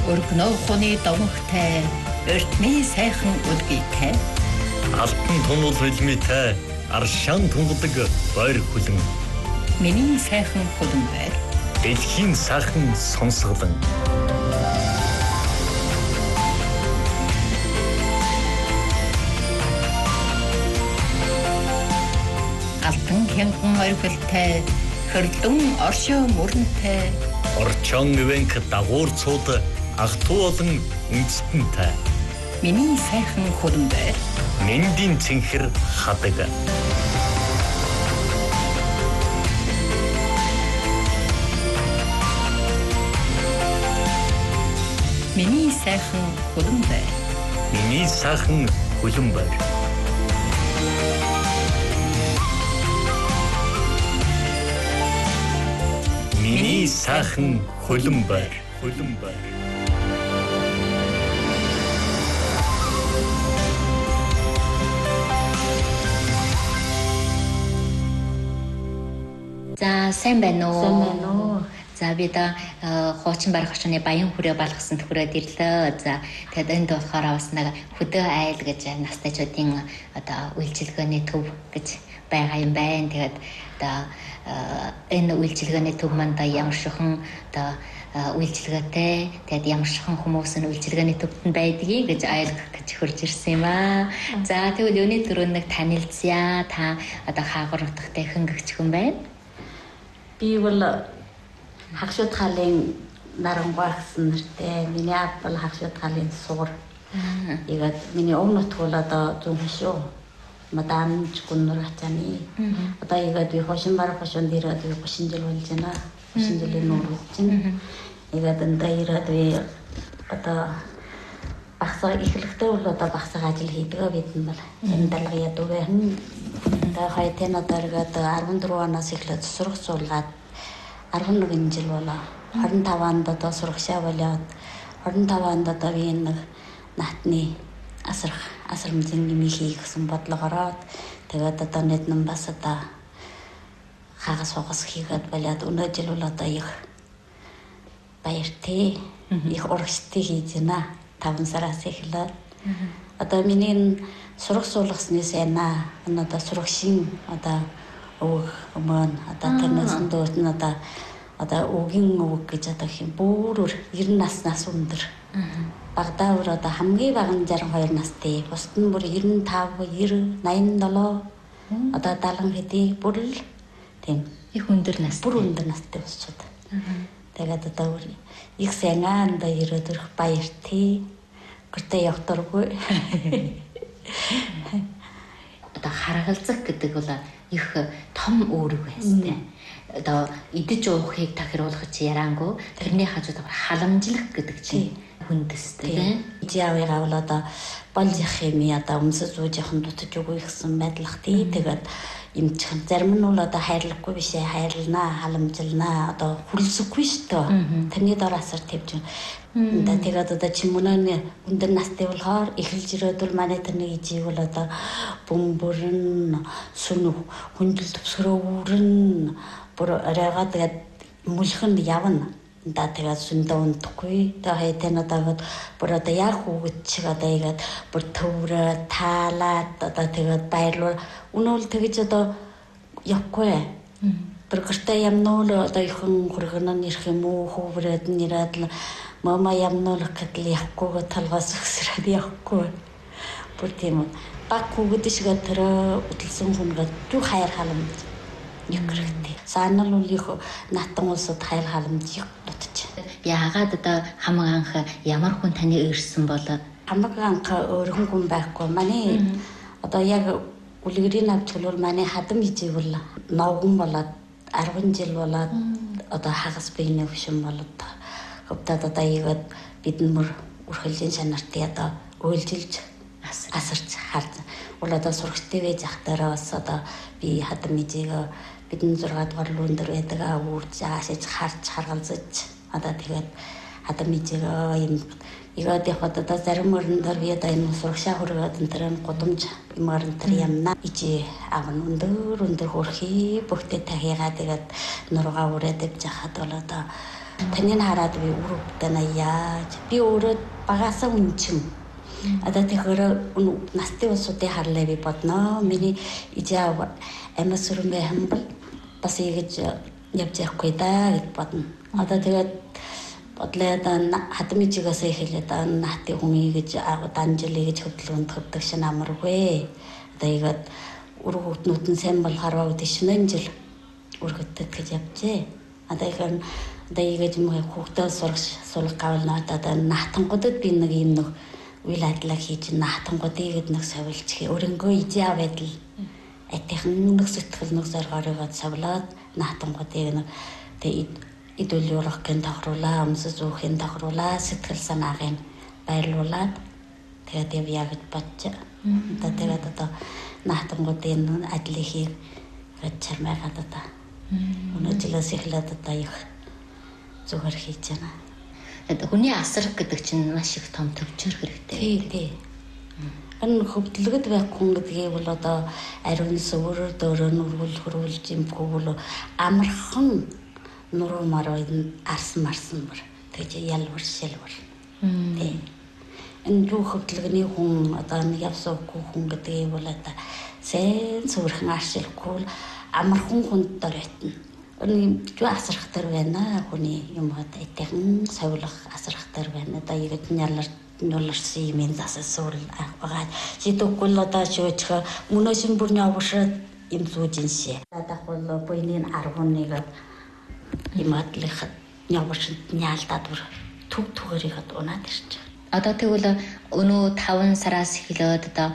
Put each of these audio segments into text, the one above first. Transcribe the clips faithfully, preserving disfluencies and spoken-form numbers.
Өргөнөө хуны домогтой, өртний сайхан өдгийтэй. Алтан тунал хөлмитэй, аршаан тунгадаг бойр хүлэн. Миний сайхан хүлэн байр. Дэлхийн сайхан сонсголон. Алтан хянган оргилтай, хөрдөн оршоо мөрөнтэй. Орчон ивэнх дагуурцууд ах туу болон үндэстэнтэй. Миний сайхан хүлэн байр. Мэндийн цэнхэр хадаг. Миний сайхан хүлэн байр. Миний сайхан хүлэн байр. Миний сайхан хүлэн байр. Хүлэн байр. За сайн байна уу? Сайн байна уу? За бид хуучин барах орчны баян хүрээ балгасан төхрөөд ирлээ. За тэгэд энд болохоор бас нэг хөдөө айл гэж настайчуудын одоо үйлчилгээний төв гэж байгаа юм байна. Тэгээд одоо энэ үйлчилгээний төв манд ямар шихэн одоо үйлчилгээтэй тэгээд ямар шихэн хүмүүс нь үйлчилгээний төвд нь байдгийг гэж ойлгох гэж хурж ирсэн юм аа. За тэгвэл өнөөдөр түрүү нэг танилцъя. Та одоо хаагур утгатай хөнгөгч хүн байна. Би бол хагшууд хаалын нарангуй гэсэн нэртэй. Миний аав бол хагшууд хаалын суур. Тэгээд миний өвн нутг бол одоо зүүн хошуу. Мадам чгүннөр хацааны. Одоо игээд би хошин бар хошин дээрээ би гушин жил болж байна. гушин жилийн нуур чинь. Игээд энэ дээрээ би одоо багсаа эхлэхдээ бол одоо багсаа ажил хийдэг бид нь бол энэ далга ядуу байна. Тэгээд хайтэн одооргээд арван дөрөв оноос эхлээд сурах суулгаад арван нэгэн жил болоо. хорин тав онд одоо сурагшаа болоод хорин тав онд одоо би нэг натны асар асрамжин юм хийх гэсэн бодлогоор тэгээд одоо нэг нам бас одоо хагас хагас хийгээд болоод өнөө жил бол одоо их баяртай их урагштай хийж байна. таван сараас эхлээд одоо миний сурах суулгаснаас яна одоо сурагшин одоо өг өмнө одоо тэрнээс дөрөв нь одоо одоо үгийн үг гэж одоо хэм бүрээр девяносто наснаас өндөр. Багдаа өөр одоо хамгийн бага нь сixty two настай. Бусд нь бүр ninety five, ninety, eighty-seven одоо даалган хэдий бүр л тийм их өндөр настай. Бүр өндөр настай болчиход. Тэгээд одоо их сайнгаанда ирээд ирэх баяртай. Гэртээ явтаргүй. Одоо харгалзах гэдэг бол их том үүрэг байстай. Одоо идэж уухыг тахируулах чи яраангүй тэрний хажууд халамжлах гэдэг чинь хүндэстэй. Ижаавыгаа бол одоо болж хими одоо өмсөж зүүж яхан дутаж өгөө гэсэн байдлах тий. Тэгээд эмчхэн зарим нь бол одоо хайрлахгүй биш ээ хайрлнаа халамжилнаа одоо хүлсэхгүй шүү дээ. Тэрний дор асар тавьж байна. Тэгээд одоо чимүнэн өндөр настай болохоор эхэлж ирээд бол манай тэрний ижийг бол одоо бөмбөрн сүнү хүндэл төвсгөрөөрн бүр оройгоо тэгээд мүлхэнд явна. Да тэгээд сүндэ унтахгүй. Тэгээд хайтан одоо бүр одоо яг хүүхэд шиг одоо игээд бүр төврөө таалаад одоо тэгээд баярлуул үнээл тэгэж одоо явахгүй. Тэр гэртээ ямнуул одоо ихэн хурган нэрх юм уу хүүврээд нэрээд л мама ямнуулах гэдэл явахгүй талгаас өсрээд явахгүй. Бүр тийм баг хүүхэд шиг тэр хөдөлсөн хүнгээд түр хайр халамж Юкрэгтэй. Санал үл их натан улсад хайр халамж дутчих. Яагаад одоо хамаг анх ямар хүн таны ирсэн болоо? Хамаг анх өөрхөн хүн байхгүй. Манай одоо яг үлгэрийн навчлал манай хадам ижиг бол новгон болоод арван жил болоод одоо хагас биений хөшин болоод хөвдөд одоо игээд бидэн мөр үргэлжлэн шанартыг одоо уйлжилж асарч харж. Уул одоо сурагчтай байж ахтараа бас одоо би хадам ижиг бидэн зургаад горлуун дээр байдаг авуурж аашиж харж харгалзаж одоо тэгээд хадам ижиг юм игээд явахад одоо зарим өрн дээр би одоо энэ сурагшаа хүргээд энэ тэр гудамж юмар энэ тэр юмна ижи аван өндөр өндөр хөрхи бүгдээ тахигаа тэгээд нургаа үрээд явж хахад бол одоо таныг хараад би үрөвдэнэ яаж би өөрөө багасаа үнчин. Одоо тэгэхээр насны усуудыг харлаа би бодноо. Миний ижаав амсрумэ хамбал бас ийгэж явж явахгүй даа гэж бодно. Одоо тэгээд бодлоод хатмижигаас эхэлээд наати хүн ийгэж данжил ийгэж хөдөлгөөнд хөвдөг шин амаргүй. Одоо ийгээд үргүүтнүүд нь сайн болохоор үдэ шинэн жил үргэдтэй гэж явжээ. Одоо ихээр одоо ийгэж юм хүүхдээ сурах суулгах гавлнаа одоо наатангуудад би нэг юм нэг үйл ажиллагаа хийж наатангуудыг нэг совилж өөрөнгөө ижаа байдал атихан нэг сэтгэл нэг зоргоороо совлоод наатангуудыг нэг тэг идүүлүүрэх гэн тохруулаа өмсөж зүүхийн тохруулаа сэтгэл санаагийн байрлуулад тэгээд яв яг бодчих. Одоо тэгээд одоо наатангуудын ажлыг хийж чармайгаад одоо өнөөдрөөс эхлээд одоо их зүгээр хийж байна. Хүний асар гэдэг чинь маш их том төвчөр хэрэгтэй. Тий, тий. Энэ хөвдлөгд байх хүн гэдгийг бол одоо ариун сүвэр дөөрөө нүргүүл хөрвүүлж юмгүй бол амархан нуруу маруу арсан марсан бүр тэгж ялвар шилвар. Тий. Энэ юу хөвдлөгний хүн одоо нэг явсаагүй хүн гэдгийг бол одоо сэн сүвэрхэн аршилгүй амархан хүнд дөрөйтнө. Энэ юу асрахтар байна хүний юм хад этхэн совлох асрахтар байна. Одоо ихэд нялар нууларсан юм засаа суул байгаа. Жидүүггүй л одоо шүүжих мөнөөсөн бүрний овшроод юм зүүжиншээ. Одоо бол буйнын арван нэг юм атлах явшинт няалдаад бүр төв түгэрийг унаад ирчих. Одоо тэгвэл өнөө таван сараас эхлээд одоо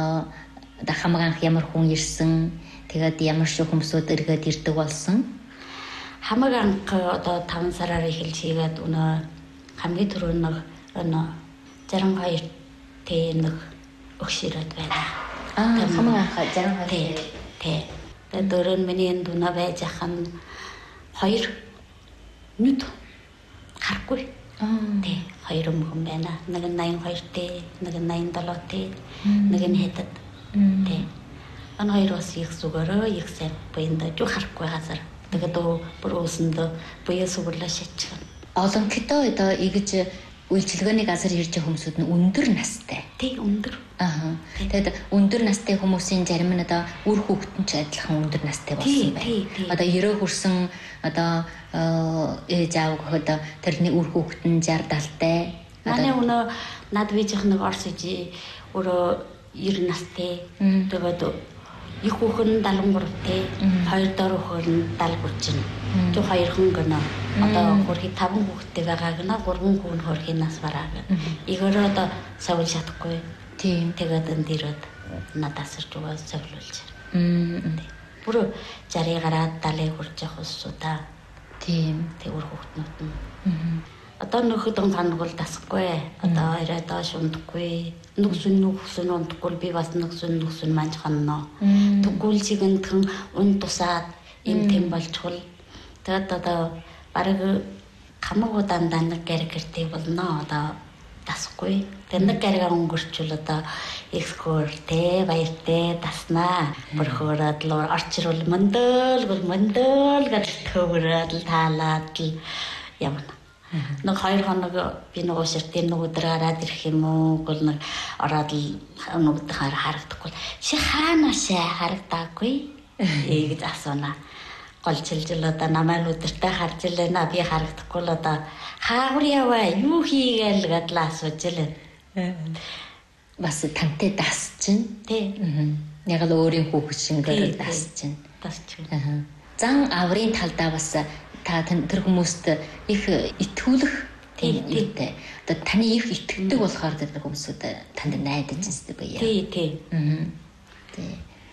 одоо хамгаанах ямар хүн ирсэн тэгээд ямар шиг хүмүүсүүд эргээд ирдэг болсон. Хамгаанах одоо таван сараар эхэлж хийгээд өнөө хамгийн түрүү нэг өнөө жаран хоёр тэ нэг өгширээд байна. Аа хамгаанах жаран хоёр тэ. Тэгээд дөрөв миний энэ дүнэ байж ахын хоёр нүд харахгүй. Тэ хоёр юм байна. Нэг нь найман хоёр тэ, нэг нь найман долоо тэ, нэг нь хэдэд. Тэ. Ан хоёр бас их зүгээрөө их сайн буйндаа юу харахгүй газар. Тэгээд бүр өсөндөө буяа сүглээ шатчих. Олонхтой одоо игэж үйлчилгээний газар ирж байгаа хүмүүсүүд нь өндөр настай. Тий, өндөр. Аа. Тэгээд өндөр настай хүмүүсийн зарим нь одоо үр хүүхдэн ч адилхан өндөр настай болсон байна. Одоо ерөө хүрсэн одоо ээж аав гэхэд тэрний үр хүүхдэн шестьдесят талтай. Манай өнөө над вижих нэг орс ижи өөрөө девяносто настай. Тэгээд их хүүхэн седьмидесяти тий, хоёр дор хүүхэн седьмидесяти чинь. Тэг хоёр хүн гэнэ. Одоо хөрхи таван хүүхэдтэй байгаа гэнэ, гурван хүн хөрхи нас бараа гэ. Игээрээ одоо совл шатахгүй. Тийм. Тэгээд энэ дэрээд надаас ирж байгаа совлуулж. Мм. Бүр жари гараад далай хурж явах усудаа. Тийм. Тэг үр хүүхднүүд нь. Одоо нөхөдөн ханагуул тасахгүй. Одоо орой доош ундахгүй. Нүгсүн нүгсүн ундахгүй би бас нүгсүн нүгсүн манж ханнаа. Тэгвэл чигэнтхэн унд тусаад им тэм болчихвол тэгээд одоо бараг хамаагүй дандаа нэг гэргэртэй болно. Одоо тасахгүй. Тэгээд нэг гэргээ өнгөрчүүл одоо экскор тэ баяртай таснаа. Бүр хөөрөөд л орчрол мөндөөл гол мөндөөл гэж төврөөд л таалаад л явна. Нэг хоёр хоног би нөгөө ширтийн нэг өдөр хараад ирэх юм уу гол нэг ороод л нөгөөд харагдахгүй. Чи хаанашаа харагдаагүй гэж асууна. Голжилжил одоо намайг өдөртөө харж илэна би харагдахгүй л одоо хаагур яваа юу хийгээл гэдэл асууж илээ. Бас тантай дасч чинь тий. Яг л өөрийн хүүхэд шингээр дасч чинь. Дасч. Зан аврын талдаа бас та тэр хүмүүст их итгүүлэх тийм үүтэй. Одоо таны их итгэдэг болохоор тэр хүмүүсүүд танд найдаж байна байя. Тий, тий. Аа. Тий.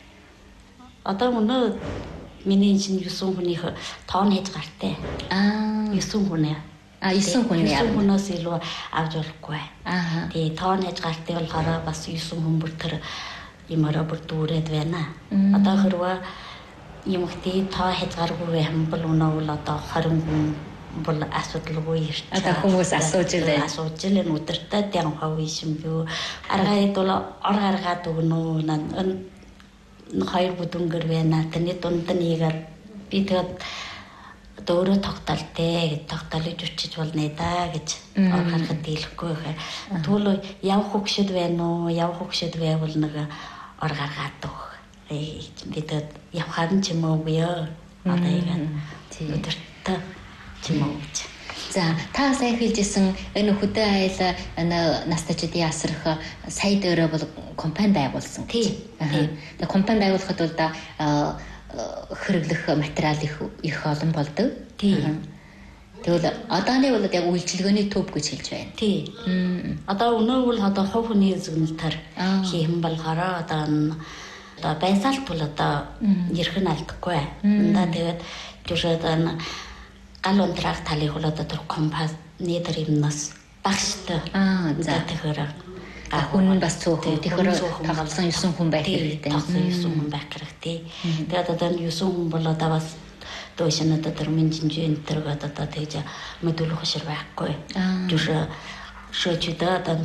Одоо өнөө миний чинь юусэн хүнийх тоон хийж гартай. Аа, юусэн хүнээ. А юусэн хүнээ. Юусэн хүнээс илүү авч болохгүй. Аа. Тий, тоон хийж гартай болохоор бас юусэн хүн бүр тэр юмараа бүр дүүрээд байна. Одоо хэрвээ юм ихтэй тоо хязгааргүй юм бол өнөө л одоо двадцать хүн бол асуудалгүй ирч. Одоо хүмүүс асууж илээ. Асууж илээ өдөртөө дэм хавь юм юу. Аргаад бол ор гаргаад өгнө. Энэ хоёр бүдүнгэр байна. Тэний дунд нь ийгээд би тэгээд одоо өөрөө тогтоолтэй гэж тогтоолж өчиж болно да гэж ор харахад дийлэхгүй гэхээр тэгвэл явах хөгшөд байна уу? Явах хөгшөд байвал нэг ор гаргаад өг. Бид явхаар нь ч юм уу ёо. Одоо яг өдөртөө ч юм уу гэж. За та сайн хэлжсэн энэ хөдөө аяла настачдын асрах сая дээрээ бол компани байгуулсан. Тийм. Тэгээ компани байгуулахад бол да хэрэглэх материал их их олон болдог. Тийм. Тэгвэл одооны бол яг үйлчилгээний төв гэж хэлж байна. Тийм. Одоо өнөө бол одоо хувь хүний зөвнөлтөр хийх болохоор одоо одоо байсаалт бол одоо ярих нь алдахгүй. Эндээ тэгээд жишээд гал унтраах талыг бол одоо тэр компани дээр юмнаас багштай. Аа за тэгэхээр хүн бас цөөхөн тэгэхээр тогтсон есөн хүн байх хэрэгтэй. Тогтсон есөн хүн байх хэрэгтэй. Тэгээд одоо есөн хүн бол одоо бас дөөшнөд одоо менжинжин тэр одоо тэгж мэдүүлэх шир байхгүй. Жүш шөөчдөө одоо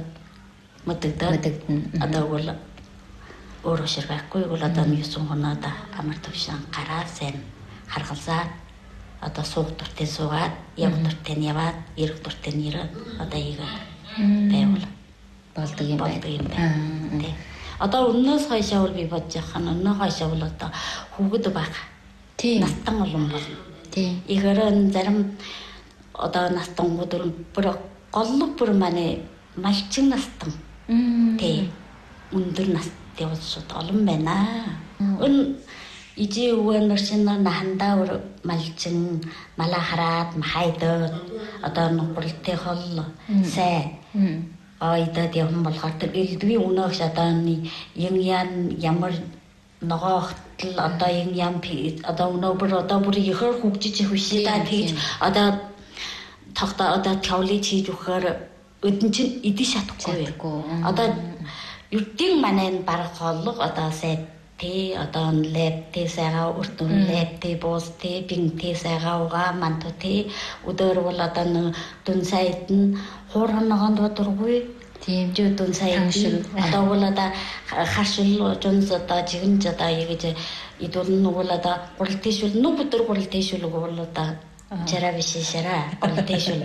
мэддэг одоо бол өөр шир байхгүй бол одоо есөн хүн одоо амар төвшин гараа сайн харгалзаад одоо суух дуртай суугаад явах дуртай нь яваад ирэх дуртай нь ирээд одоо ийгээд байвал болдог юм байна. Тий. Одоо өнөөс хойшоо бол би бодож байгаа нь өнөө хойшоо бол одоо хүүхэд байх. Тий. Настан олон болно. Тий. Игэрэн зарим одоо настангууд бүр голлог бүр манай малчин настан. Тий. Өндөр настай улсууд олон байна. Өн ижи үгээр шинэ нахандаа өр малчин мала хараад махайдод одоо нурлтэй хол сай айдад явсан болохоор тэр элдвийн өнөөгш одоо юм яан ямар ногоохтл одоо юм яам одоо өнөө бүр одоо бүр ихэр хөгжиж их биш та тэгж одоо тогтоо одоо тавлиж хийж өгөхөр өдөн чинь идэж чадахгүй. Одоо юрдийн манай барах холлог одоо сай тий одоо лэптэй сайгаа өртөн лэптэй боостэй бинтэй сайгаа угаа мантутэй өдөр бол одоо дүн сайд нь хуурнаганд бодургүй тийм ч дүн сайд одоо бол одоо хашил жунс одоо жигэн жада ягж идүүл нь бол одоо гуралтайшүүл нүг өдөр гуралтайшүүл бол одоо чара биш шара гуралтайшүүл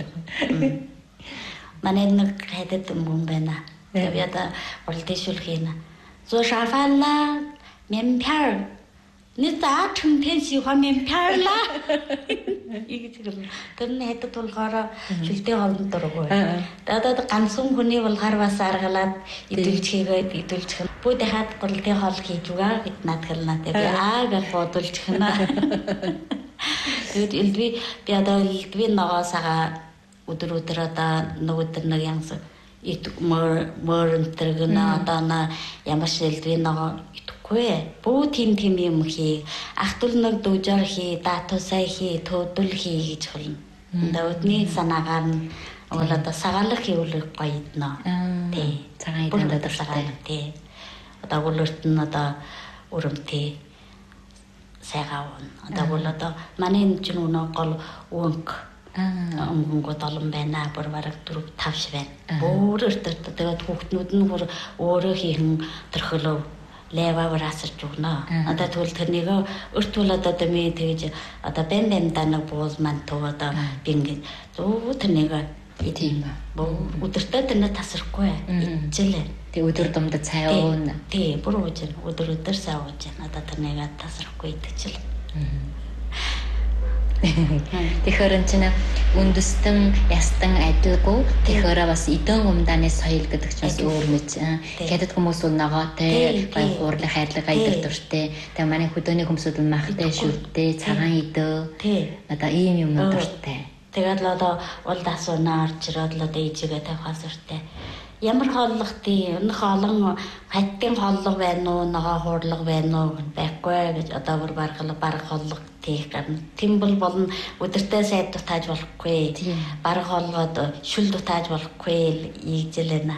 манай нэг хайдад юм байна. Тэгээд одоо гуралтайшүүл хийнэ. Зо шафалла面片儿，你咋成天喜欢面片儿啦？一个这个，等那都都好了，就得好多个。但但干松婚的我哈瓦萨尔啦，一对车个一对车，不得哈过得好去住啊，那特那特别啊个好对车那。그 일비 비아다 일비 나가사가 우드루드라다 노드르나 양서 이뭐 들거나 다나 ямашэлдвэ нагаа итгэхгүй бүү тим тим юм хий ахтул нэг дүүжар хий даатусай хий төдөл хий гэж хэлнэ. Дэвтний санаагаар нь болоод сагалах хийвэл гоёдно. Тий. Цагаан идэнтэй дуртай. Тий. Одоо гүлэрт нь одоо өрөмтэй сайгаавна. Одоо болоод манай энэ ч нүнэ гол өнгө өнгөнгөө долон байна. Бүр бараг дөрөв тавш байна. Өөрөөр тэгээд хүүхднүүд нь бүр өөрөө хийхэн төрхөлөө левавар асарч өгнө. Одоо тэгвэл тэрнийг өрт бол одоо дэмий тэгж одоо бэм бэм данаг бууз мантуу одоо бинг зүү тэрнийг тийм ба. Өдөртөө тэрнээ тасрахгүй. Ичээлээ. Тэг өдөр думдад цай уuna. Тий, бүр ууж өдөр өдөр цай ууж. Одоо тэрнийг тасрахгүй идчихэл. Тэгэхээр энэ чинь үндэстэн ястан адилгүй тэгэхээр бас эдэн умдааны соёл гэдэг чинь бас өөр мэт. Хятад хүмүүс бол ногоотой, гай хуурлах хайрлага идэх дуртай. Тэгээ манай хөдөөний хүмүүсүүд бол махтай, шүлтэй, цагаан идөө. Одоо ийм юм дуртай. Тэгээд л одоо улд асуунаа орж ирээд л одоо ээжигээ тавихаас уртай. Ямар хооллогтой энэ хоолон хаттын хооллого байна уу, ногоо хуурлага байна уу байхгүй гэж одоо бүр баргал бараг хооллого тийх гэн. Тэм бол болно өдөртөө сайд дутааж болохгүй. Бараг хоолгоод шүл дутааж болохгүй ийгжлэнэ.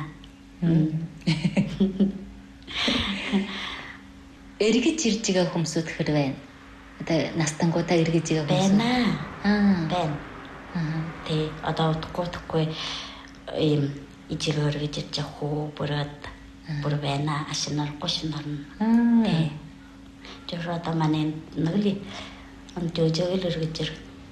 Эргэж ирж байгаа хүмүүсүүд хэр байна? Одоо настангуудаа эргэж байгаа хүмүүс байна. Аа байна. Аа тий одоо утгагүй утгагүй ийм ижигээр гэж ирж явах уу бүрээд бүр байна ашинаар гошноор тий жишээ одоо манай нэг л он дөжөөл өргөж ир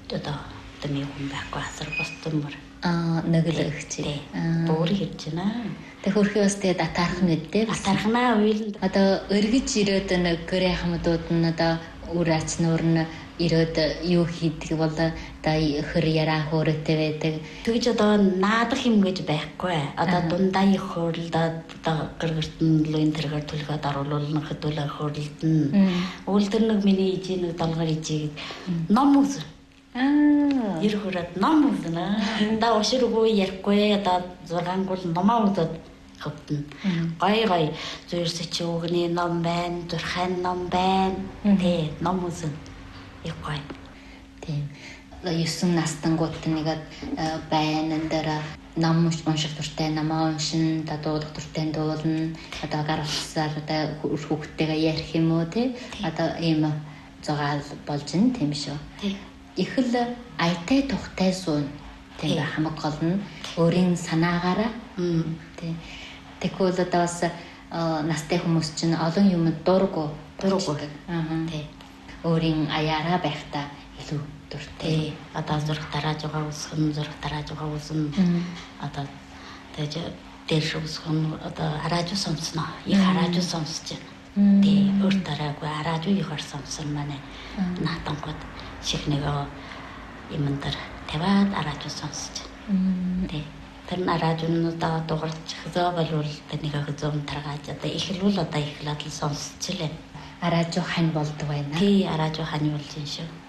одоо тэмээ хүн байхгүй асар бостомор Аа нэглэгч. буур хийж байна. Тэг хөрхи бас тэгээ датаархан гэдээ. Датаархнаа уйланд Одоо өргөж ирээд нэг гэрээ хамтууд нь одоо үр ач нуур нь ирээд юу хийдэг бол одоо хөр яраа хөөрөтэй байдаг. тэгж одоо наадах юм гэж байхгүй. Одоо дундаа их хөөрлөд одоо гэргэрт нь луин тэргээр түлхээд оруулуулна хөдөлгөө хөөрлөлдөн. Үлдэр нэг миний ижи нэг долгор ижи ном үз. Аа. Ер хүрээд ном үзнэ. Да оширгүй ярихгүй одоо зургангуул номоо үзээд хөвтөн. Гой гой зүйр сэчүүгний ном байна, зурхайн ном байна. Тэ ном үзнэ. Их гой. Тийм. Юусэн настангууд нэгэд байна энэ дээр ном унших дуртай намаа уншин дуудах дуртай дуулна. Одоо гар утсаар одоо хүүхдтэйгээ ярих юм уу те. Одоо ийм зугаал болж ин тийм шүү. Тийм. Их л аятай тухтай суун тийм хамаг гол нь өөрийн санаагаараа тийм тэгвэл одоо бас настай хүмүүс чинь олон юм дургу Дургу. аа тийм өөрийн аяараа байхдаа илүү дуртай. Одоо зураг тарааж байгаа үсгэн зураг тарааж байгаа үсэн одоо тэгж дээр үсгэн одоо харааж сонсноо их харааж сонсож байна. Тий өөр тараагүй харааж их хор сонсон манай наатангууд чихнэгээ юмдар таваад арааж сонсож байна. Тий тэр нарааж өнөдөө дуурч хөө болвол тэнийг хözөм таргааж одоо ихлүүл одоо ихлээд л сонсч лээ. Араажуу хань болдог байна. Тий арааж хань болж юм шүү.